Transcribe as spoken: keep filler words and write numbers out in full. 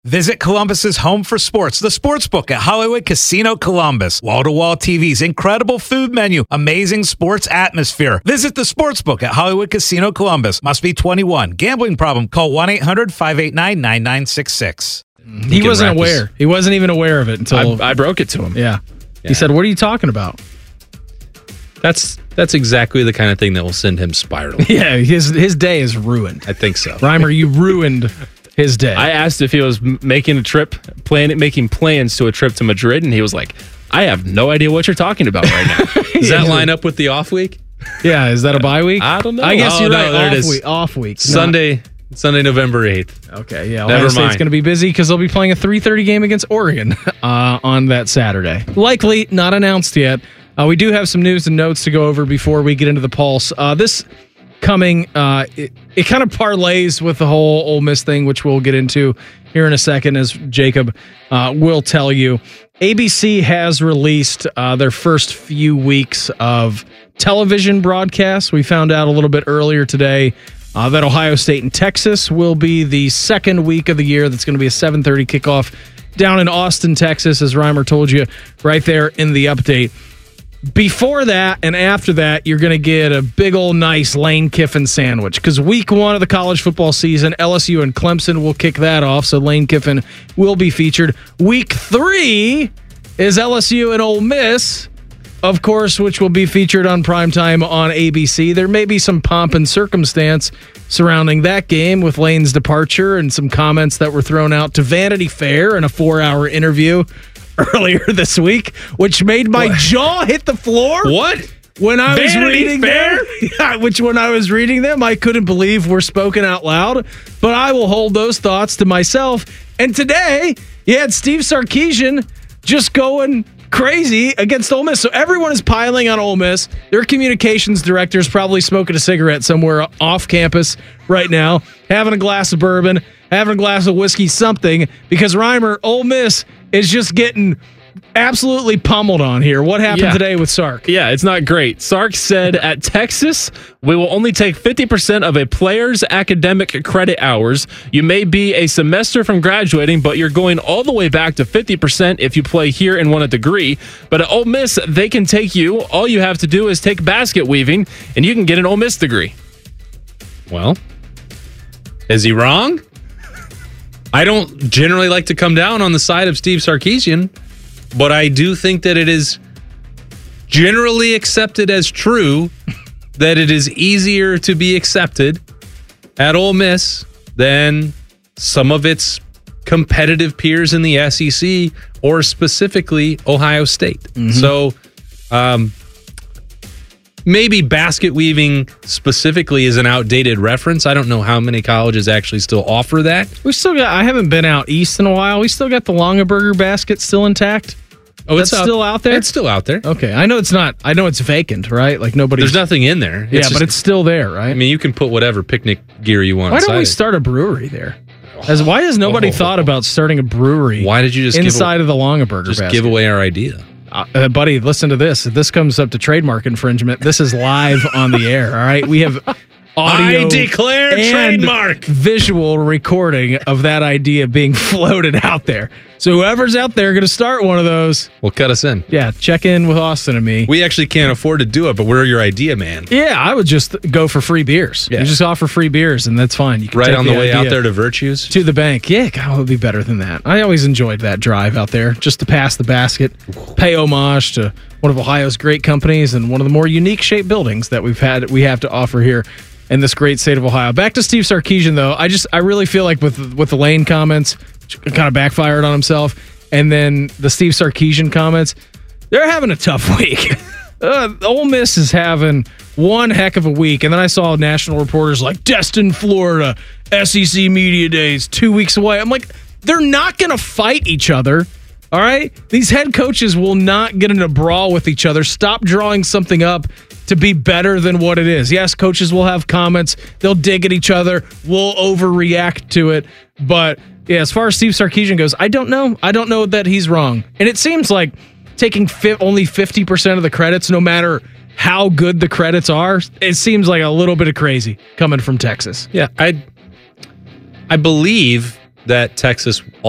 Visit Columbus's home for sports, the Sportsbook at Hollywood Casino Columbus. Wall-to-wall T Vs, incredible food menu, amazing sports atmosphere. Visit the Sportsbook at Hollywood Casino Columbus. Must be twenty-one. Gambling problem? Call one eight hundred five eight nine nine nine six six. He, he wasn't aware. His... He wasn't even aware of it until... I, I broke it to him. Yeah. yeah. He said, what are you talking about? That's that's exactly the kind of thing that will send him spiraling. Yeah, his his day is ruined. I think so. Reimer, you ruined... his day. I asked if he was making a trip, plan, making plans to a trip to Madrid, and he was like, I have no idea what you're talking about right now. Does that line up with the off week? Yeah, is that a bye week? I don't know. I guess oh, you're no, right. There off it is. Week, off week. Sunday, no. Sunday, November eighth. Okay, yeah. Never Ohio mind. State's going to be busy because they'll be playing a three thirty game against Oregon uh, on that Saturday. Likely not announced yet. Uh, we do have some news and notes to go over before we get into the Pulse. Uh, this coming, uh, it, it kind of parlays with the whole Ole Miss thing, which we'll get into here in a second, as Jacob uh, will tell you. A B C has released uh, their first few weeks of television broadcasts. We found out a little bit earlier today uh, that Ohio State and Texas will be the second week of the year. That's going to be a seven thirty kickoff down in Austin, Texas, as Reimer told you right there in the update. Before that and after that, you're going to get a big old nice Lane Kiffin sandwich, because week one of the college football season, L S U and Clemson will kick that off, so Lane Kiffin will be featured. Week three is L S U and Ole Miss, of course, which will be featured on primetime on A B C. There may be some pomp and circumstance surrounding that game with Lane's departure and some comments that were thrown out to Vanity Fair in a four-hour interview earlier this week, which made my what? jaw hit the floor. What? When I Vanity was reading Fair? them, yeah, which when I was reading them, I couldn't believe were spoken out loud. But I will hold those thoughts to myself. And today, you had Steve Sarkisian just going crazy against Ole Miss. So everyone is piling on Ole Miss. Their communications director is probably smoking a cigarette somewhere off campus right now, having a glass of bourbon, having a glass of whiskey, something, because Reimer, Ole Miss is just getting absolutely pummeled on here. What happened yeah. today with Sark? Yeah, it's not great. Sark said at Texas, we will only take fifty percent of a player's academic credit hours. You may be a semester from graduating, but you're going all the way back to fifty percent if you play here and want a degree. But at Ole Miss, they can take you. All you have to do is take basket weaving, and you can get an Ole Miss degree. Well, is he wrong? I don't generally like to come down on the side of Steve Sarkisian, but I do think that it is generally accepted as true that it is easier to be accepted at Ole Miss than some of its competitive peers in the S E C, or specifically Ohio State. Mm-hmm. So um, maybe basket weaving specifically is an outdated reference. I don't know how many colleges actually still offer that. We still got, I haven't been out east in a while. We still got the Longaberger basket still intact. Oh, That's it's out, still out there? It's still out there. Okay. I know it's not, I know it's vacant, right? Like nobody. There's nothing in there. It's yeah, just, but it's still there, right? I mean, you can put whatever picnic gear you want. Why don't we it. start a brewery there? As why has nobody oh, thought about starting a brewery? Why did you just inside give, of the Longaberger just basket? give away our idea? Uh, buddy, listen to this. If this comes up to trademark infringement, this is live on the air. All right, we have audio I declare and trademark visual recording of that idea being floated out there. So whoever's out there going to start one of those, well, cut us in. Yeah, check in with Austin and me. We actually can't afford to do it, but we're your idea man. Yeah, I would just go for free beers. Yeah. You just offer free beers, and that's fine. You can right take on the, the way out there to Virtues? To the bank. Yeah, God, it would be better than that. I always enjoyed that drive out there, just to pass the basket, pay homage to one of Ohio's great companies and one of the more unique shaped buildings that we've had we have to offer here in this great state of Ohio. Back to Steve Sarkisian, though. I just I really feel like with with the Lane comments, kind of backfired on himself, and then the Steve Sarkisian comments, they're having a tough week. uh, Ole Miss is having one heck of a week, and then I saw national reporters like Destin, Florida, S E C Media Days, two weeks away. I'm like, they're not going to fight each other. All right? These head coaches will not get in a brawl with each other. Stop drawing something up to be better than what it is. Yes, coaches will have comments. They'll dig at each other. We'll overreact to it. But yeah, as far as Steve Sarkisian goes, I don't know. I don't know that he's wrong. And it seems like taking fi- only fifty percent of the credits, no matter how good the credits are, it seems like a little bit of crazy coming from Texas. Yeah, I I believe that Texas